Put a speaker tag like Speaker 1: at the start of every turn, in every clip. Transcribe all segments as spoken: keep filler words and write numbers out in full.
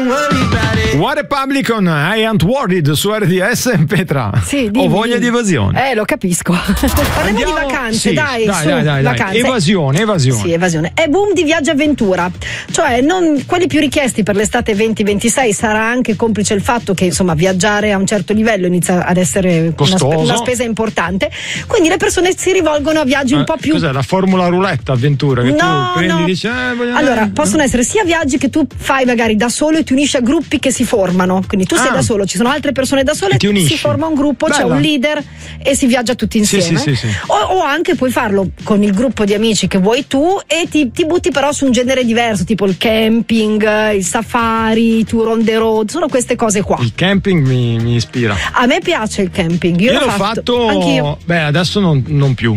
Speaker 1: What Republic con I Ain't Worried su R D S. Petra,
Speaker 2: sì, dimmi,
Speaker 1: ho voglia
Speaker 2: dimmi.
Speaker 1: di evasione.
Speaker 2: Eh, lo capisco. Parliamo
Speaker 1: Andiamo,
Speaker 2: di vacanze,
Speaker 1: sì,
Speaker 2: dai,
Speaker 1: dai,
Speaker 2: su,
Speaker 1: dai, dai,
Speaker 2: vacanze.
Speaker 1: Evasione, evasione.
Speaker 2: Sì, evasione. È boom di viaggi avventura. Cioè, non, quelli più richiesti per l'estate venti ventisei sarà anche complice il fatto che, insomma, viaggiare a un certo livello inizia ad essere una, spe- una spesa importante. Quindi le persone si rivolgono a viaggi
Speaker 1: eh,
Speaker 2: un po' più.
Speaker 1: Cos'è la formula roulette avventura? Che
Speaker 2: no,
Speaker 1: tu prendi
Speaker 2: no.
Speaker 1: e dici, eh, voglio
Speaker 2: allora,
Speaker 1: andare.
Speaker 2: possono essere sia viaggi che tu fai magari da solo e ti unisci a gruppi che si formano. Quindi tu sei
Speaker 1: Ah.
Speaker 2: da solo, ci sono altre persone da sole, si forma un gruppo,
Speaker 1: Bella.
Speaker 2: c'è un leader e si viaggia tutti insieme.
Speaker 1: Sì, sì, sì, sì.
Speaker 2: O, o anche puoi farlo con il gruppo di amici che vuoi tu e ti, ti butti però su un genere diverso, tipo il camping, il safari, i tour on the road, sono queste cose qua.
Speaker 1: Il camping mi, mi ispira.
Speaker 2: A me piace il camping, io,
Speaker 1: Io
Speaker 2: l'ho
Speaker 1: l'ho
Speaker 2: fatto,
Speaker 1: fatto,
Speaker 2: anch'io.
Speaker 1: beh, adesso non, non più.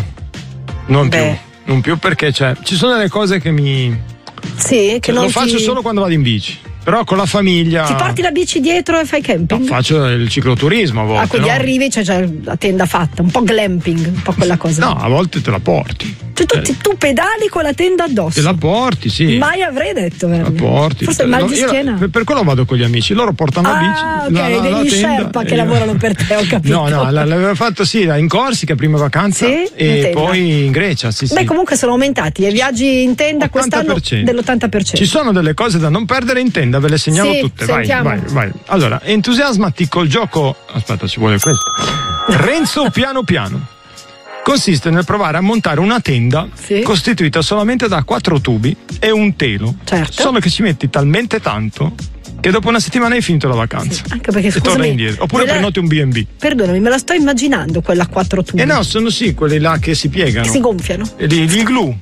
Speaker 1: Non
Speaker 2: Beh.
Speaker 1: più. Non più perché cioè, ci sono delle cose che mi.
Speaker 2: Sì, che
Speaker 1: cioè,
Speaker 2: non
Speaker 1: lo
Speaker 2: ti...
Speaker 1: faccio solo quando vado in bici. Però con la famiglia.
Speaker 2: Ti porti la bici dietro e fai camping?
Speaker 1: No, faccio il cicloturismo a volte.
Speaker 2: Ah, quindi
Speaker 1: no?
Speaker 2: arrivi, c'è già la tenda fatta, un po' glamping, un po' quella cosa.
Speaker 1: No, a volte te la porti.
Speaker 2: Cioè, tu, ti- tu pedali con la tenda addosso.
Speaker 1: Te la porti, sì.
Speaker 2: Mai avrei detto, vero?
Speaker 1: La porti.
Speaker 2: Forse il mal di
Speaker 1: Io-
Speaker 2: schiena.
Speaker 1: Per, per quello vado con gli amici. Loro portano la bici.
Speaker 2: Ah, ok,
Speaker 1: la, la, la
Speaker 2: degli
Speaker 1: tenda,
Speaker 2: Sherpa
Speaker 1: e
Speaker 2: che
Speaker 1: io-
Speaker 2: lavorano per te, ho capito.
Speaker 1: No, no, l- l'avevo fatto sì, in Corsica, prima vacanza.
Speaker 2: Sì? In
Speaker 1: E
Speaker 2: tenda.
Speaker 1: poi in Grecia, sì, sì.
Speaker 2: Beh, comunque sono aumentati i viaggi in tenda quest'anno
Speaker 1: ottanta per cento.
Speaker 2: dell'ottanta per cento.
Speaker 1: Ci sono delle cose da non perdere in tenda, ve le segnalo
Speaker 2: Sì,
Speaker 1: tutte. Vai,
Speaker 2: sentiamo.
Speaker 1: vai, vai. Allora, entusiasmati col gioco. Aspetta, ci vuole questo. Renzo piano piano. Consiste nel provare a montare una tenda
Speaker 2: Sì.
Speaker 1: costituita solamente da quattro tubi e un telo.
Speaker 2: Certo.
Speaker 1: Solo che ci metti talmente tanto che dopo una settimana hai finito la vacanza.
Speaker 2: Anche perché
Speaker 1: E torni
Speaker 2: scusami,
Speaker 1: indietro. Oppure
Speaker 2: me la-
Speaker 1: prenoti un B and B.
Speaker 2: Perdonami, me la sto immaginando quella a quattro tubi.
Speaker 1: Eh no, sono sì, quelli là che si piegano.
Speaker 2: Che si gonfiano.
Speaker 1: E Gli, gli glue.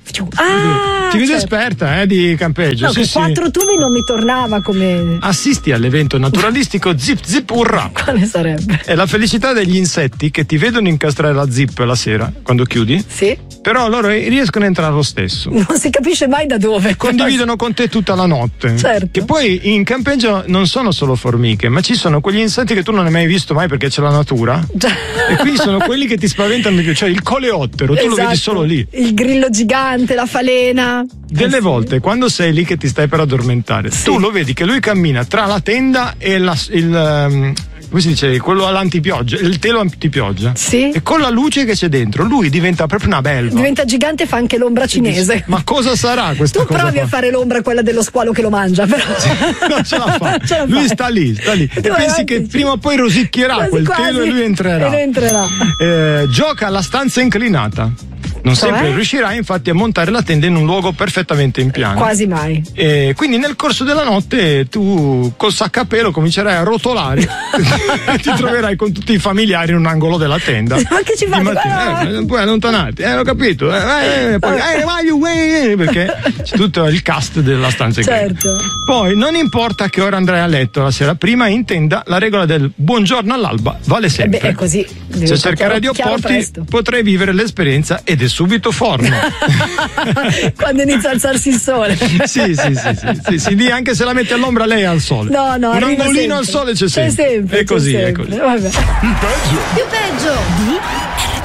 Speaker 2: Ah,
Speaker 1: Ti vedi
Speaker 2: certo.
Speaker 1: esperta, eh, di campeggio.
Speaker 2: No,
Speaker 1: sì,
Speaker 2: che
Speaker 1: sì.
Speaker 2: quattro tubi non mi tornava come.
Speaker 1: Assisti all'evento naturalistico Zip Zip Urrà.
Speaker 2: Quale sarebbe?
Speaker 1: È la felicità degli insetti che ti vedono incastrare la zip la sera quando chiudi.
Speaker 2: Sì.
Speaker 1: Però loro riescono a entrare lo stesso.
Speaker 2: Non si capisce mai da dove.
Speaker 1: Condividono con te tutta la notte.
Speaker 2: Certo.
Speaker 1: Che poi in campeggio non sono solo formiche, ma ci sono quegli insetti che tu non hai mai visto mai perché c'è la natura.
Speaker 2: Già.
Speaker 1: E quindi sono quelli che ti spaventano di più. Cioè il coleottero, tu lo vedi
Speaker 2: Esatto.
Speaker 1: solo lì.
Speaker 2: Il grillo gigante, la falena.
Speaker 1: Delle
Speaker 2: Eh sì.
Speaker 1: volte quando sei lì che ti stai per addormentare,
Speaker 2: Sì.
Speaker 1: tu lo vedi che lui cammina tra la tenda e la, il um, come si dice, quello all'antipioggia, il telo antipioggia.
Speaker 2: Sì.
Speaker 1: E con la luce che c'è dentro, lui diventa proprio una belva.
Speaker 2: Diventa gigante e fa anche l'ombra cinese.
Speaker 1: Ma cosa sarà questa
Speaker 2: Tu
Speaker 1: cosa?
Speaker 2: provi
Speaker 1: qua?
Speaker 2: a fare l'ombra quella dello squalo che lo mangia, però.
Speaker 1: Non ce la fa.
Speaker 2: Ce la
Speaker 1: Lui
Speaker 2: fai.
Speaker 1: sta lì, sta lì. E
Speaker 2: Tu vai
Speaker 1: pensi
Speaker 2: avanti,
Speaker 1: che
Speaker 2: sì.
Speaker 1: prima o poi rosicchierà
Speaker 2: Quasi,
Speaker 1: quel
Speaker 2: quasi.
Speaker 1: telo e lui entrerà.
Speaker 2: E lui entrerà.
Speaker 1: Eh, gioca alla stanza inclinata. Non
Speaker 2: Cioè?
Speaker 1: sempre riuscirai infatti a montare la tenda in un luogo perfettamente in piano.
Speaker 2: Quasi mai.
Speaker 1: E quindi nel corso della notte tu col saccapelo comincerai a rotolare e ti troverai con tutti i familiari in un angolo della tenda.
Speaker 2: Ma che ci
Speaker 1: Di
Speaker 2: fate?
Speaker 1: mattina.
Speaker 2: Ah!
Speaker 1: Eh, non puoi allontanarti, eh, ho capito. Eh, eh, poi, eh, vai, eh, perché c'è tutto il cast della stanza in
Speaker 2: Certo.
Speaker 1: Poi non importa a che ora andrai a letto la sera prima, in tenda la regola del buongiorno all'alba vale
Speaker 2: Eh
Speaker 1: sempre.
Speaker 2: beh, è così.
Speaker 1: Se
Speaker 2: Diventa
Speaker 1: cercherai
Speaker 2: chiaro-
Speaker 1: di
Speaker 2: chiaro
Speaker 1: opporti
Speaker 2: presto.
Speaker 1: potrai vivere l'esperienza ed è subito forno.
Speaker 2: Quando inizia a alzarsi il sole.
Speaker 1: sì, sì, sì, sì, sì, sì, lì anche se la metti all'ombra lei è al sole.
Speaker 2: No, no,
Speaker 1: un
Speaker 2: arriva
Speaker 1: angolino
Speaker 2: sempre.
Speaker 1: al sole c'è
Speaker 2: C'è
Speaker 1: sempre.
Speaker 2: sempre,
Speaker 1: È così,
Speaker 2: c'è
Speaker 1: è
Speaker 2: sempre.
Speaker 1: così.
Speaker 2: Vabbè.
Speaker 3: Più peggio di